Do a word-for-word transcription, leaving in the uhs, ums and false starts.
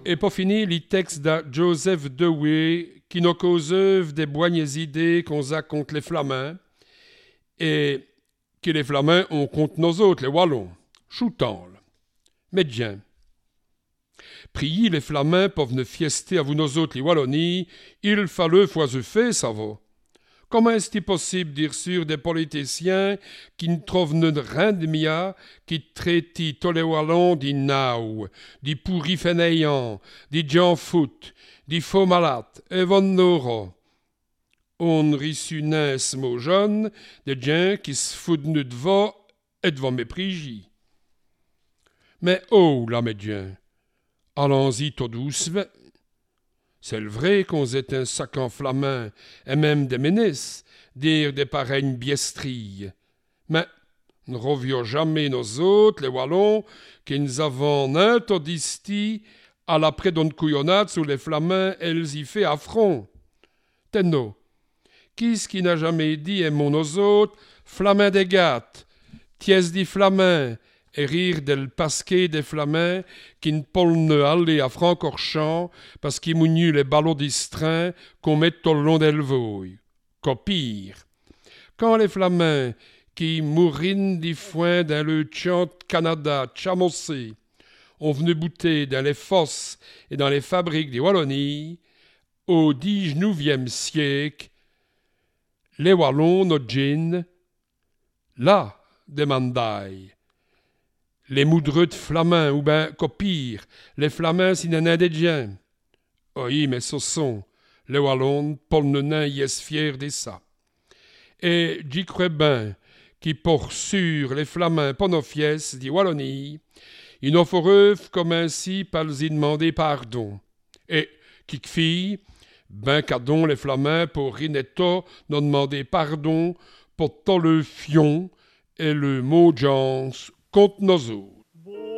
Et pour finir, les textes de Joseph Dewey qui nous causent des bonnes idées qu'on a contre les Flamands et que les Flamands ont contre nous autres, les Wallons. Choutant. Médien. Priez les Flamands pour venir fiester à vous nous autres, les Wallonies, il fallait fois se fait, ça va. Comment est-il possible dire sur des politiciens qui ne trouvent rien de mieux, qui traitent tous les Wallons des naus, des pourris fainéants, des gens foot, des faux malades, et von nora. On rissu nains mots jeunes, des gens qui se foutent de vous et de vos mépriser. Mais oh, la médien, allons-y tout doucement. C'est le vrai qu'on est un sac en flamand, et même des ministres, dire des pareilles biestrilles. Mais ne revions jamais nos autres, les Wallons, qui nous avons un todisti à l'après d'une couillonnade sous les flamands, elles y fait affront. Tenno, qui ce qui n'a jamais dit aimons nos autres, flamands des gâtes, tiès dit flamands, et rire del pasquet des flamands qui ne peuvent aller à Francorchamps parce qu'ils mougnent les ballots distraits qu'on met au long d'Elvoy. Qu'au pire, quand les flamands qui mourrent du foin dans le champ de Canada chamossé ont venu bouter dans les fosses et dans les fabriques des Wallonies, au dix-neuvième siècle, les Wallons, nos gin, là, demandaient. Les moudreux de flamands, ou ben, qu'au pire, les flamands s'il n'en a des gens. Oui, mais ce sont les Wallons, Paul Nenin y est fier de ça. Et j'y crois ben, qui pour sûr les flamands ponofies dit Wallonie, ils n'ont foreuve comme ainsi pas les y demander pardon. Et, qui fille, ben qu'adon les flamands pour Rinetto n'ont demandé pardon pour tout le fion et le mot jance contre nos autres.